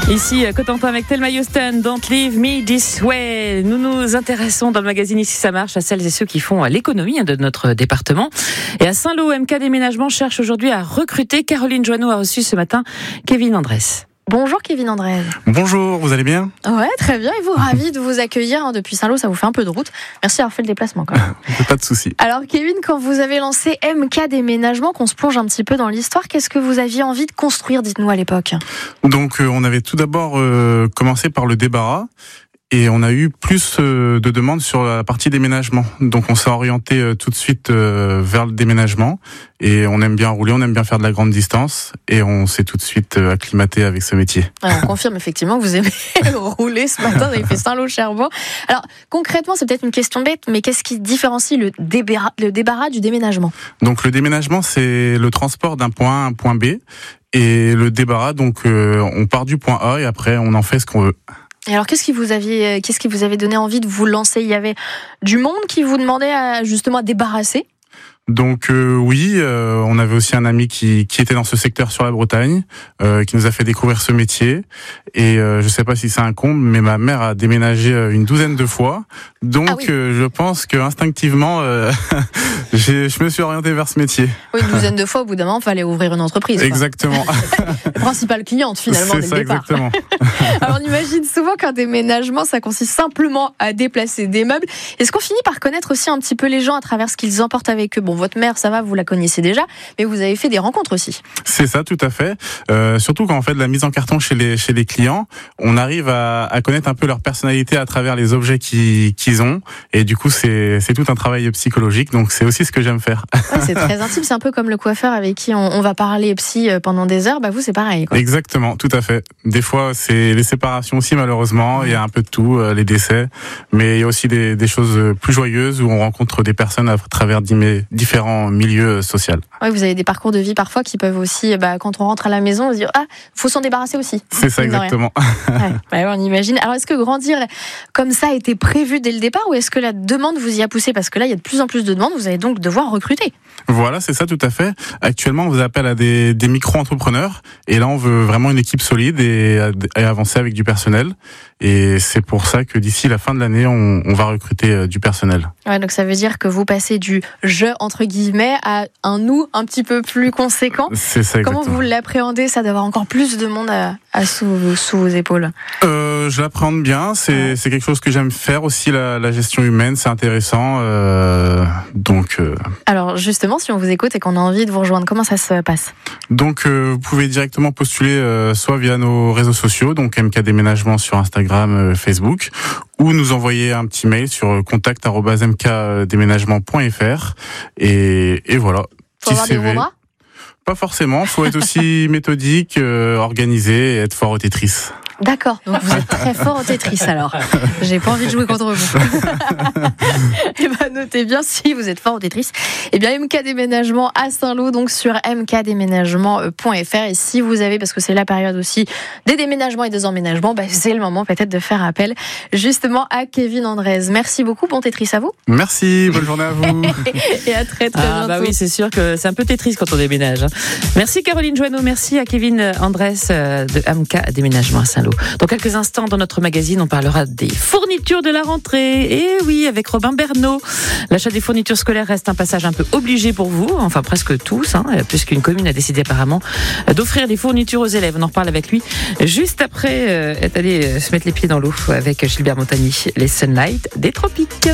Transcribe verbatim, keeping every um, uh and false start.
Ici, Cotentin avec Thelma Houston, Don't Leave Me This Way. Nous nous intéressons dans le magazine Ici ça marche à celles et ceux qui font l'économie de notre département. Et à Saint-Lô, M K Déménagement cherche aujourd'hui à recruter. Caroline Joanneau a reçu ce matin Kevin Andrès. Bonjour Kevin Andrès. Bonjour, vous allez bien ? Ouais, très bien. Et vous, ravi de vous accueillir hein, depuis Saint-Lô, ça vous fait un peu de route. Merci d'avoir fait le déplacement quand même. Pas de souci. Alors Kevin, quand vous avez lancé M K Déménagement, qu'on se plonge un petit peu dans l'histoire, qu'est-ce que vous aviez envie de construire, dites-nous à l'époque ? Donc euh, on avait tout d'abord euh, commencé par le débarras. Et on a eu plus euh, de demandes sur la partie déménagement. Donc on s'est orienté euh, tout de suite euh, vers le déménagement. Et on aime bien rouler, on aime bien faire de la grande distance. Et on s'est tout de suite euh, acclimaté avec ce métier. Alors, on confirme effectivement que vous aimez rouler ce matin. Vous avez fait Saint-Lô-Cherbourg. Alors concrètement, c'est peut-être une question bête, mais qu'est-ce qui différencie le débarras, le débarras du déménagement ? Donc le déménagement, c'est le transport d'un point A à un point B. Et le débarras, donc euh, on part du point A et après on en fait ce qu'on veut. Et alors, qu'est-ce qui vous aviez, qu'est-ce qui vous avait donné envie de vous lancer ? Il y avait du monde qui vous demandait à, justement à débarrasser ? Donc euh, oui, euh, on avait aussi un ami qui, qui était dans ce secteur sur la Bretagne, euh, qui nous a fait découvrir ce métier. Et euh, je sais pas si c'est un comble, mais ma mère a déménagé une douzaine de fois. Donc ah oui. euh, je pense que instinctivement, euh, j'ai, je me suis orienté vers ce métier. Oui, une douzaine de fois, au bout d'un moment, il fallait ouvrir une entreprise. Exactement. La principale cliente finalement c'est dès ça, le départ. Exactement. Alors on imagine souvent qu'un déménagement, ça consiste simplement à déplacer des meubles. Est-ce qu'on finit par connaître aussi un petit peu les gens à travers ce qu'ils emportent avec eux ? Bon, votre mère, ça va, vous la connaissez déjà, mais vous avez fait des rencontres aussi. C'est ça, tout à fait. Euh, surtout quand on fait de la mise en carton chez les chez les clients, on arrive à, à connaître un peu leur personnalité à travers les objets qu'ils, qu'ils ont, et du coup c'est c'est tout un travail psychologique. Donc c'est aussi ce que j'aime faire. Ouais, c'est très intime. C'est un peu comme le coiffeur avec qui on, on va parler psy pendant des heures. Bah vous, c'est pareil, quoi. Exactement, tout à fait. Des fois, c'est les séparations aussi, malheureusement. Il y a un peu de tout, les décès, mais il y a aussi des, des choses plus joyeuses où on rencontre des personnes à travers différents milieux sociaux. Oui, vous avez des parcours de vie parfois qui peuvent aussi, bah, quand on rentre à la maison, on se dit ah, faut s'en débarrasser aussi. C'est ça, exactement. Ouais, bah, on imagine. Alors, est-ce que grandir comme ça a été prévu dès le départ, ou est-ce que la demande vous y a poussé ? Parce que là, il y a de plus en plus de demandes. Vous allez donc devoir recruter. Voilà, c'est ça, tout à fait. Actuellement, on vous appelle à des, des micro-entrepreneurs, et là, on veut vraiment une équipe solide et, et avancer avec du personnel. Et c'est pour ça que d'ici la fin de l'année, on, on va recruter du personnel. Ouais, donc ça veut dire que vous passez du je entre guillemets à un nous un petit peu plus conséquent. C'est ça, exactement. Comment vous l'appréhendez, ça d'avoir encore plus de monde à, à sous, sous vos épaules ? euh, Je l'appréhende bien. C'est, ouais. c'est quelque chose que j'aime faire aussi, la, la gestion humaine. C'est intéressant. Euh, donc. Euh... Alors justement, si on vous écoute et qu'on a envie de vous rejoindre, comment ça se passe ? Donc euh, vous pouvez directement postuler euh, soit via nos réseaux sociaux, donc M K Déménagement sur Instagram, euh, Facebook, ou nous envoyer un petit mail sur contact arobase m k déménagement point f r et, et voilà. Faut avoir des gros bras ? Pas forcément, faut être aussi méthodique, euh, organisé et être fort au Tetris. D'accord, donc vous êtes très fort au Tetris alors. J'ai pas envie de jouer contre vous. Et ben notez bien, si vous êtes fort au Tetris, eh bien M K Déménagement à Saint-Lô, donc sur m k déménagement point f r. Et si vous avez, parce que c'est la période aussi des déménagements et des emménagements, bah c'est le moment peut-être de faire appel justement à Kevin Andrès. Merci beaucoup, bon Tetris à vous. Merci, bonne journée à vous. Et à très très ah, bientôt. Bah oui, c'est sûr que c'est un peu Tetris quand on déménage. Merci Caroline Joanneau, merci à Kevin Andrès de M K Déménagement à Saint-Lô. Dans quelques instants, dans notre magazine, on parlera des fournitures de la rentrée. Et oui, avec Robin Bernot. L'achat des fournitures scolaires reste un passage un peu obligé pour vous, enfin presque tous, hein, puisqu'une commune a décidé apparemment d'offrir des fournitures aux élèves. On en reparle avec lui juste après euh, être allé se mettre les pieds dans l'eau avec Gilbert Montagny, les Sunlight des Tropiques.